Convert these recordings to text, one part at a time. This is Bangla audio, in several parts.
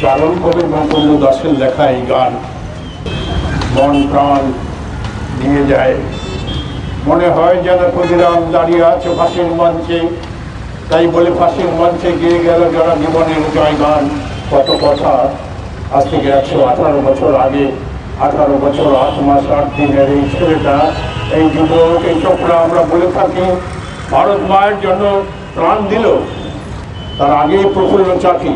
লালন কবির বঙ্গবন্ধু দাসের লেখা এই গান মন প্রাণ নিয়ে যায়। মনে হয় যেন ক্ষুদিরাম দাঁড়িয়ে আছে ফাঁসির মঞ্চে, তাই বলে ফাঁসির মঞ্চে গিয়ে গেল যারা জীবনের জয় গান। কত কথা। আজ থেকে 118 বছর আগে, 18 বছর 8 মাস 8 দিনের এই ছেলেটা, এই যুবক, এই ছোকরা আমরা বলে থাকি ভারত মায়ের জন্য প্রাণ দিল। তার আগে প্রফুল্ল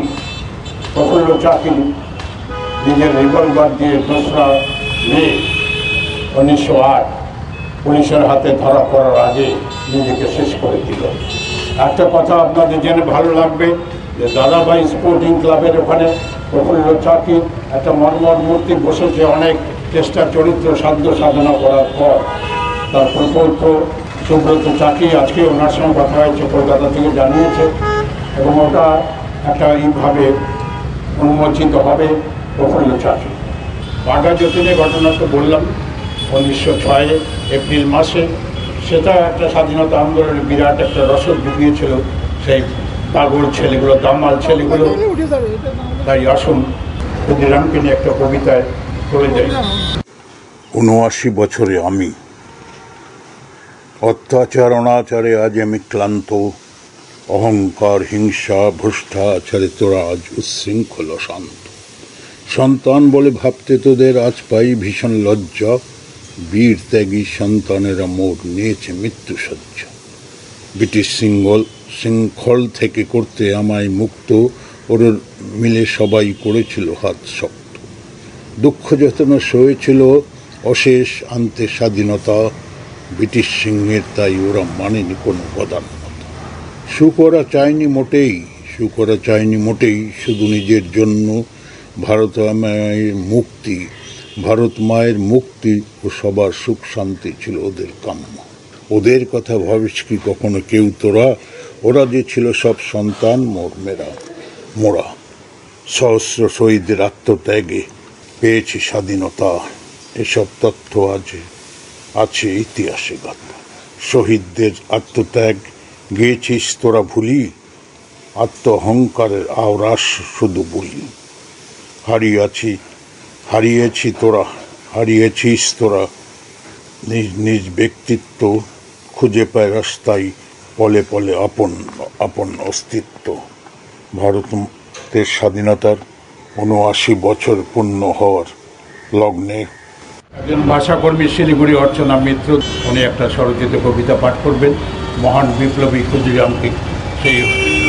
চাকি নিজের রিভলভার দিয়ে 2রা মে 1908 পুলিশের হাতে ধরা পড়ার আগে নিজেকে শেষ করে দিল। একটা কথা আপনাদের জেনে ভালো লাগবে যে দাদাভাই স্পোর্টিং ক্লাবের ওখানে প্রফুল্ল চাকি একটা মর্মর মূর্তি বসেছে অনেক চেষ্টা চরিত্র সাধ্য সাধনা করার পর। তার প্রকল্প সুব্রত চাকি আজকে ওনার সঙ্গে কথা হয়েছে, কলকাতা থেকে জানিয়েছে, এবং ওটা একটা এইভাবে উন্মোচিত হবে প্রফুল্ল চাকি। বাঘা যতীনের ঘটনা তো বললাম 1906 এপ্রিল মাসে, সেটা একটা স্বাধীনতা আন্দোলনের বিরাট একটা রসদ ঢুকিয়েছিল সেই পাগল ছেলেগুলো, দামাল ছেলেগুলো। তাই আসুন ক্ষুদিরামকে নিয়ে একটা কবিতায় চলে যাই। ৭৯ বছরে আমি অত্যাচার অনাচারে আজ আমি ক্লান্ত, অহংকার হিংসা ভ্রষ্টাচারে তোরা আজ উচ্ছৃঙ্খল শান্ত। সন্তান বলে ভাবতে তোদের আজ পাই ভীষণ লজ্জা, বীর ত্যাগী সন্তানেরা মোর নিয়েছে মৃত্যুসজ্জা। ব্রিটিশ শৃঙ্খল থেকে করতে আমায় মুক্ত, ওর মিলে সবাই করেছিল হাত শক্ত। দুঃখ যাতনা সয়েছিল অশেষ আনতে স্বাধীনতা, ব্রিটিশ সিংহের তাই ওরা মানেনি কোনো বদান্যতা। সুখ ওরা চায়নি মোটেই, শুধু নিজের জন্য। ভারত মায়ের মুক্তি ও সবার সুখ শান্তি ছিল ওদের কাম্য। ওদের কথা ভাবিস কি কখনো কেউ তোরা? ওরা যে ছিল সব সন্তান মোরা। সহস্র শহীদের আত্মত্যাগে পেয়েছি স্বাধীনতা, এসব তথ্য আছে ইতিহাসে গাথা। শহীদদের আত্মত্যাগ গিয়েছিস তোরা ভুলি, আত্মঅহংকারের আওরাস শুধু বলি। হারিয়েছিস তোরা নিজ ব্যক্তিত্ব, খুঁজে পায় রাস্তায় পলে পলে আপন অস্তিত্ব। ভারতের স্বাধীনতার ৭৯ বছর পূর্ণ হওয়ার লগ্নে একজন ভাষাকর্মী শিলিগুড়ি অর্চনা মিত্র, উনি একটা স্বরচিত কবিতা পাঠ করবেন মহান বিপ্লবী ক্ষুদিরামকে। সেই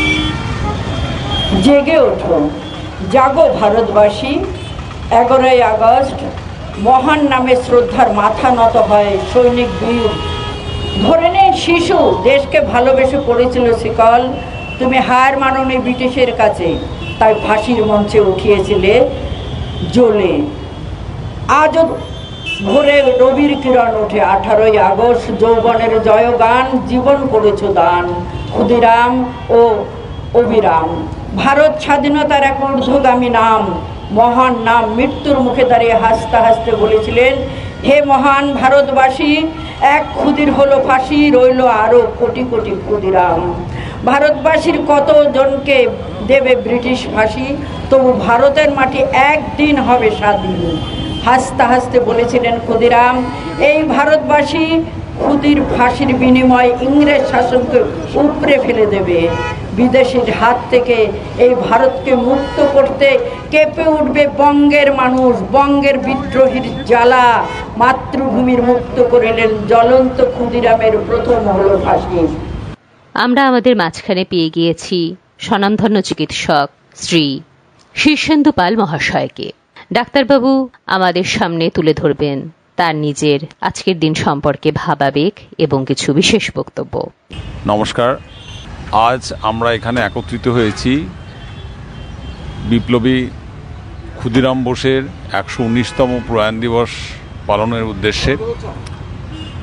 জেগে ওঠো, জাগো ভারতবাসী, 11ই আগস্ট মহান নামে শ্রদ্ধার মাথা নত হয় সৈনিক বীর। ধরে নেই শিশু, দেশকে ভালোবেসে পড়েছিল শিকল, তুমি হার মানোনি ব্রিটিশের কাছে, তাই ফাঁসির মঞ্চে উঠিয়েছিলে জ্বলে। আজও ভোরে রবির কিরণ ওঠে 18ই আগস্ট, যৌবনের জয়গান, জীবন করেছ দান ক্ষুদিরাম ও অবিরাম। ভারত স্বাধীনতার এক ঊর্ধ্বগামী নাম, মহান নাম। মৃত্যুর মুখে দাঁড়িয়ে হাসতে হাসতে বলেছিলেন, হে মহান ভারতবাসী, এক ক্ষুদির হলো ফাঁসি, রইল আরো কোটি কোটি ক্ষুদিরাম। ভারতবাসীর কতজনকে দেবে ব্রিটিশ ফাঁসি, তবু ভারতের মাটি একদিন হবে স্বাধীন। হাসতে হাসতে বলেছিলেন ক্ষুদিরাম, এই ভারতবাসী ক্ষুদির ফাঁসির বিনিময়ে ইংরেজ শাসনকে উপড়ে ফেলে দেবে। বিদেশির হাত থেকে এই ভারতকে মুক্ত করতে কেঁপে উঠবে বঙ্গের মানুষ। বঙ্গের বিদ্রোহীর জ্বালা মাতৃভূমির মুক্ত করিলেন জ্বলন্ত ক্ষুদিরামের প্রথম হলো ফাঁসি। আমরা আমাদের মাঝখানে পেয়ে গিয়েছি স্বনামধন্য চিকিৎসক শ্রী শীর্ষেন্দু পাল মহাশয়কে। ডাক্তারবাবু আমাদের সামনে তুলে ধরবেন তার নিজের আজকের দিন সম্পর্কে ভাবাবেগ এবং কিছু বিশেষ বক্তব্য। নমস্কার। আজ আমরা এখানে একত্রিত হয়েছি বিপ্লবী ক্ষুদিরাম বোসের 119তম প্রয়াণ দিবস পালনের উদ্দেশ্যে।